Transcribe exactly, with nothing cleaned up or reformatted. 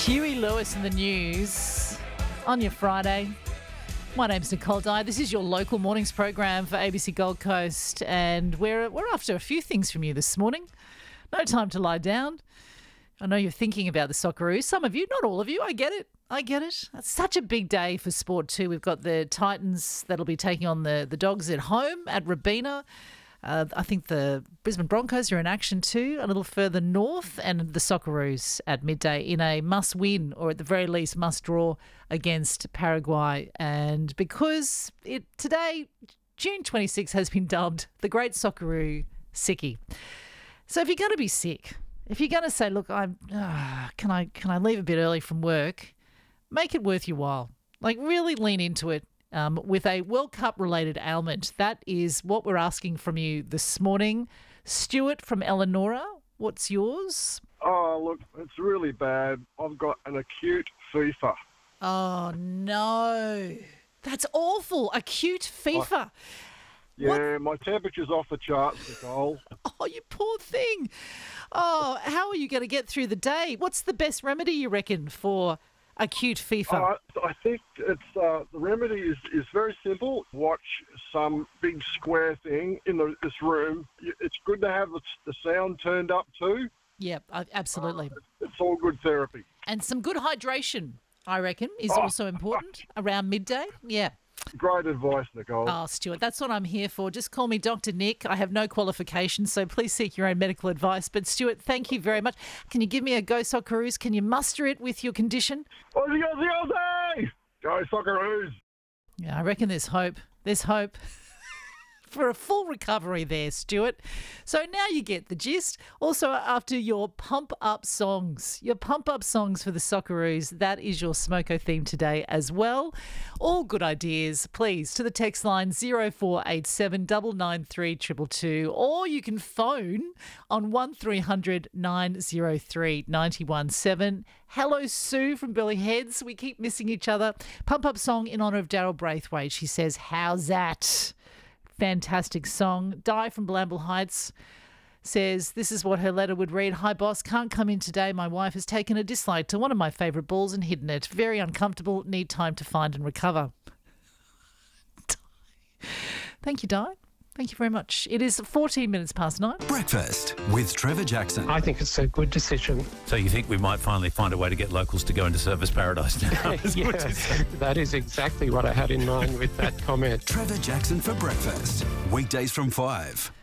Huey Lewis in the news on your Friday. My name's Nicole Dye. This is your local mornings program for A B C Gold Coast, and we're we're after a few things from you this morning. No time to lie down. I know you're thinking about the Socceroos. Some of you, not all of you. I get it. I get it. It's such a big day for sport too. We've got the Titans that'll be taking on the, the Dogs at home at Robina. Uh, I think the Brisbane Broncos are in action too, a little further north, and the Socceroos at midday in a must-win, or at the very least must-draw against Paraguay. And because it today, June twenty-sixth, has been dubbed the Great Socceroo Sickie. So if you're going to be sick, if you're going to say, look, I'm, uh, can I can I leave a bit early from work, make it worth your while. Like, really lean into it. Um, with a World Cup-related ailment. That is what we're asking from you this morning. Stuart from Eleonora, what's yours? Oh, look, it's really bad. I've got an acute fever. Oh, no. That's awful. Acute fever. I, yeah, what? My temperature's off the charts, Nicole. Oh, you poor thing. Oh, how are you going to get through the day? What's the best remedy, you reckon, for acute fever? Uh, I think it's uh, the remedy is, is very simple. Watch some big square thing in the, this room. It's good to have the, the sound turned up too. Yeah, absolutely. Uh, it's all good therapy. And some good hydration, I reckon, is oh. also important around midday. Yeah. Great advice, Nicole. Oh, Stuart, that's what I'm here for. Just call me Doctor Nick. I have no qualifications, so please seek your own medical advice. But, Stuart, thank you very much. Can you give me a Go Socceroos? Can you muster it with your condition? Aussie, Aussie, Aussie! Go Socceroos! Yeah, I reckon there's hope. There's hope for a full recovery there, Stuart. So now you get the gist. Also, after your pump-up songs, your pump-up songs for the Socceroos, that is your Smoko theme today as well. All good ideas, please, to the text line zero four eight seven nine nine three two two two, or you can phone on one three hundred nine oh three nine one seven. Hello, Sue from Burleigh Heads. We keep missing each other. Pump-up song in honour of Daryl Braithwaite. She says, how's that? Fantastic song. Di from Blamble Heights says this is what her letter would read. Hi, boss. Can't come in today. My wife has taken a dislike to one of my favourite balls and hidden it. Very uncomfortable. Need time to find and recover. Thank you, Di. Thank you very much. It is fourteen minutes past nine. Breakfast with Trevor Jackson. I think it's a good decision. So you think we might finally find a way to get locals to go into Service Paradise now? Yeah, that is exactly what I had in mind with that comment. Trevor Jackson for breakfast. Weekdays from five.